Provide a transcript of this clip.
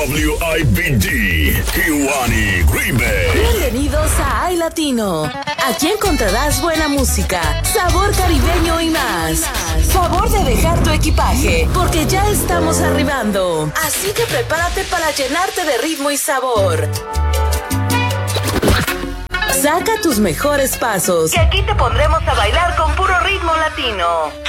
WIBD, Kiwani Green Bay. Bienvenidos a iLatino. Aquí encontrarás buena música, sabor caribeño y más. Favor de dejar tu equipaje, porque ya estamos arribando. Así que prepárate para llenarte de ritmo y sabor. Saca tus mejores pasos, que aquí te pondremos a bailar con puro ritmo latino.